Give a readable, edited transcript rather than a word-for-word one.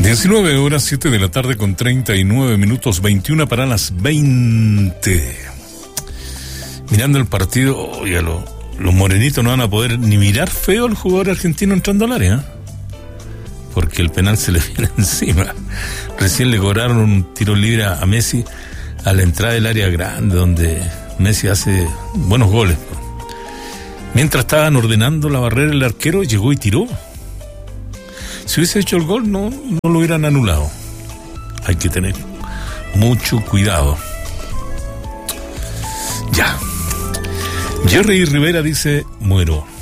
19 horas, 7 de la tarde con 39 minutos, 21 para las 20. Mirando el partido, oye, los morenitos no van a poder ni mirar feo al jugador argentino entrando al área, porque el penal se le viene encima. Recién le cobraron un tiro libre a Messi a la entrada del área grande, donde Messi hace buenos goles. Mientras estaban ordenando la barrera, el arquero llegó y tiró. Si hubiese hecho el gol, no lo hubieran anulado. Hay que tener mucho cuidado. Ya. Jerry Rivera dice: muero.